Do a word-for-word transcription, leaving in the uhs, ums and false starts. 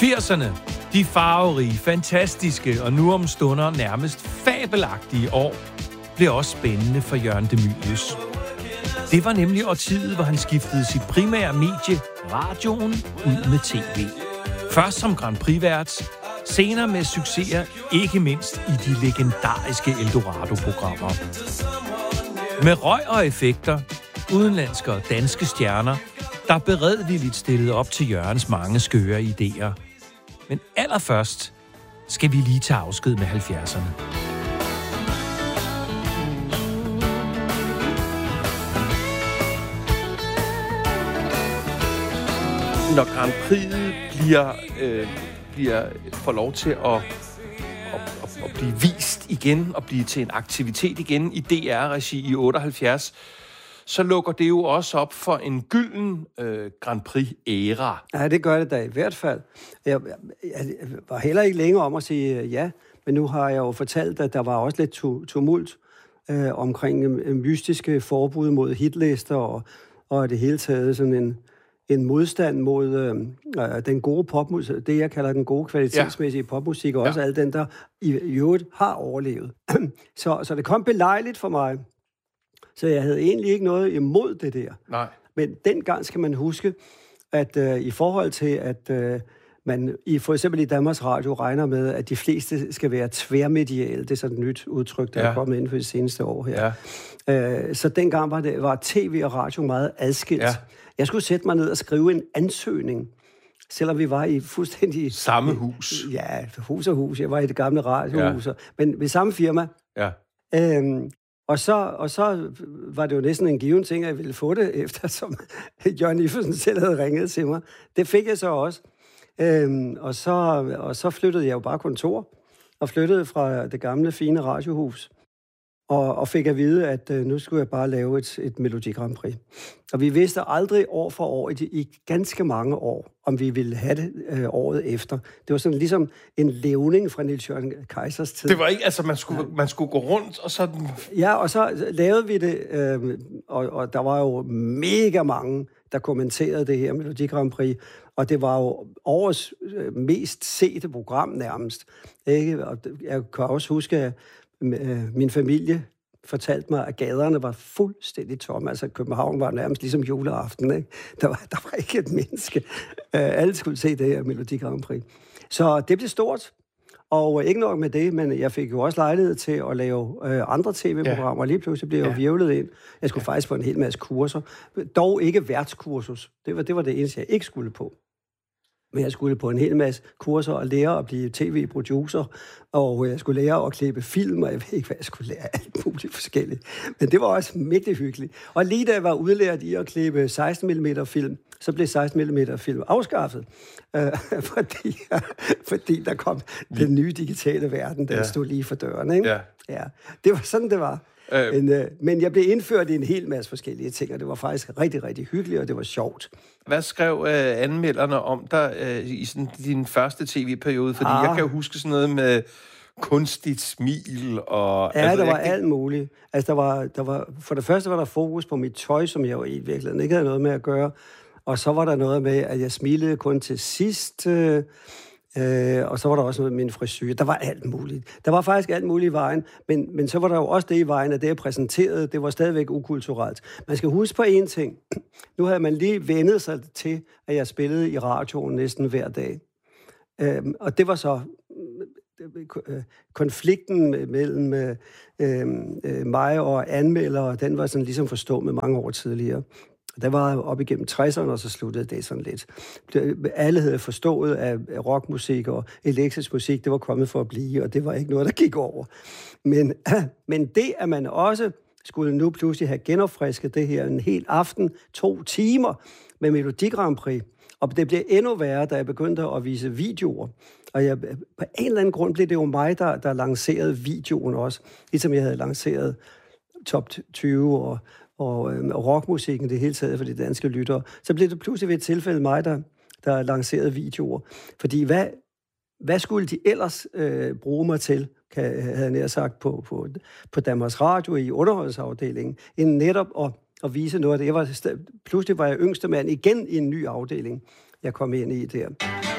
firserne, de farverige, fantastiske og nu om stunder nærmest fabelagtige år, blev også spændende for Jørgen de Mylius. Det var nemlig årtiet, hvor han skiftede sit primære medie, radioen, ud med tv. Først som Grand Prix-vært, senere med succeser, ikke mindst i de legendariske Eldorado-programmer. Med røg og effekter, udenlandske og danske stjerner, der beredvilligt stillede op til Jørgens mange skøre idéer. Men allerførst skal vi lige tage afsked med halvfjerdserne. Når Grand Prix bliver, øh, bliver, får lov til at, at, at, at blive vist igen og blive til en aktivitet igen i D R-regi i otteoghalvfjerds, så lukker det jo også op for en gylden øh, Grand Prix-æra. Ja, det gør det da i hvert fald. Jeg, jeg, jeg var heller ikke længere om at sige ja, men nu har jeg jo fortalt, at der var også lidt tumult øh, omkring øh, mystiske forbud mod hitlister og, og det hele taget sådan en en modstand mod øh, den gode popmusik, det jeg kalder den gode kvalitetsmæssige ja. popmusik, og også ja. al den, der i øvrigt har overlevet. så, så det kom belejligt for mig. Så jeg havde egentlig ikke noget imod det der. Nej. Men dengang skal man huske, at øh, i forhold til, at øh, man i, for eksempel i Danmarks Radio regner med, at de fleste skal være tværmediale. Det er sådan et nyt udtryk, der ja. er kommet inden for de seneste år her. Ja. Øh, så dengang var, det, var tv og radio meget adskilt. Ja. Jeg skulle sætte mig ned og skrive en ansøgning, selvom vi var i fuldstændig... Samme hus. Ja, hus og hus. Jeg var i det gamle radiohus. Ja. Men ved samme firma. Ja. Øhm, og, så, og så var det jo næsten en given ting, at jeg ville få det, eftersom Jørgen Iversen selv havde ringet til mig. Det fik jeg så også. Øhm, og, så, og så flyttede jeg jo bare kontor, og flyttede fra det gamle, fine radiohus. Og, og fik at vide, at øh, nu skulle jeg bare lave et, et Melodi Grand Prix. Og vi vidste aldrig år for år, i, i ganske mange år, om vi ville have det øh, året efter. Det var sådan ligesom en levning fra Niels Jørgen Kaisers tid. Det var ikke, altså man skulle, ja. man skulle gå rundt og sådan... Ja, og så lavede vi det, øh, og, og der var jo mega mange, der kommenterede det her Melodi Grand Prix, og det var jo årets øh, mest sete program nærmest. Ikke? Og jeg kan også huske, at min familie fortalte mig, at gaderne var fuldstændig tomme. Altså, København var nærmest ligesom juleaften, ikke? Der var, der var ikke et menneske. Alle skulle se det her Melodi Grand Prix. Så det blev stort, og ikke nok med det, men jeg fik jo også lejlighed til at lave andre tv-programmer. Ja. Lige pludselig blev jeg ja. virvlet ind. Jeg skulle ja. faktisk på en hel masse kurser. Dog ikke værtskursus. Det var, det var det eneste, jeg ikke skulle på. Men jeg skulle på en hel masse kurser og lære at blive tv-producer, og jeg skulle lære at klippe film, og jeg ved ikke, hvad jeg skulle lære, alt muligt forskelligt. Men det var også mægtig hyggeligt. Og lige da jeg var udlært i at klippe seksten millimeter film, så blev seksten millimeter film afskaffet, øh, fordi, fordi der kom den nye digitale verden, der ja. stod lige for døren. Ikke? Ja. Ja. Det var sådan, det var. Øh. Men, øh, men jeg blev indført i en hel masse forskellige ting, og det var faktisk rigtig, rigtig hyggeligt, og det var sjovt. Hvad skrev øh, anmelderne om dig øh, i sådan, din første tv-periode? Fordi ah. jeg kan jo huske sådan noget med kunstigt smil og... Ja, altså, der var jeg... alt muligt. Altså, der var, der var, for det første var der fokus på mit tøj, som jeg jo i virkeligheden ikke havde noget med at gøre. Og så var der noget med, at jeg smilede kun til sidst... Øh, Øh, og så var der også noget med min frisyr. Der var alt muligt. Der var faktisk alt muligt i vejen, men, men så var der jo også det i vejen, at det jeg præsenterede, det var stadigvæk ukulturelt. Man skal huske på én ting. Nu havde man lige vendet sig til, at jeg spillede i radioen næsten hver dag. Øh, og det var så øh, konflikten mellem øh, øh, mig og anmeldere, den var sådan ligesom forstået med mange år tidligere. Der var op igennem tresserne, og så sluttede det sådan lidt. Alle havde forstået, at rockmusik og elektrisk musik, det var kommet for at blive, og det var ikke noget, der gik over. Men, men det, at man også skulle nu pludselig have genopfrisket det her en hel aften, to timer med Melodi Grand Prix, og det blev endnu værre, da jeg begyndte at vise videoer. Og jeg, på en eller anden grund blev det jo mig, der, der lancerede videoen også, ligesom jeg havde lanceret top tyve og og, øh, og rockmusikken det hele taget for de danske lyttere, så blev det pludselig ved et tilfælde mig, der, der lancerede videoer. Fordi hvad, hvad skulle de ellers øh, bruge mig til, kan, havde jeg nær sagt, på, på, på Danmarks Radio i underholdsafdelingen, end netop at, at vise noget af det. Jeg var, pludselig var jeg yngste mand igen i en ny afdeling, jeg kom ind i der.